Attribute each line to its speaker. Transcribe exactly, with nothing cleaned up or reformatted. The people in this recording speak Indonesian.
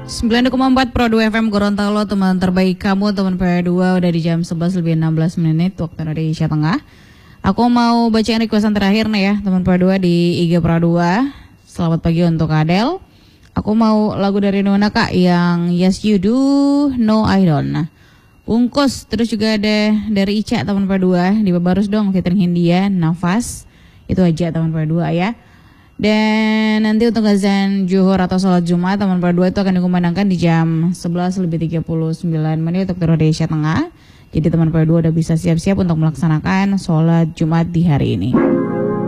Speaker 1: sembilan koma empat Pro dua F M Gorontalo, teman terbaik kamu, teman P dua udah di jam sebelas lebih enam belas menit waktu Indonesia Tengah. Aku mau bacain requestan terakhir nih ya, teman P dua di I G Pro dua. Selamat pagi untuk Adel. Aku mau lagu dari Nona Kak yang Yes You Do, No I Don't. Bungkus, terus juga ada dari Ica teman P dua di Babarus dong, featuring Hindia, Nafas. Itu aja teman P dua ya. Dan nanti untuk azan Zuhur atau sholat Jumat teman P dua itu akan dikumandangkan di jam sebelas lebih tiga puluh sembilan menit waktu Indonesia Tengah. Jadi teman P dua udah bisa siap-siap untuk melaksanakan sholat Jumat di hari ini.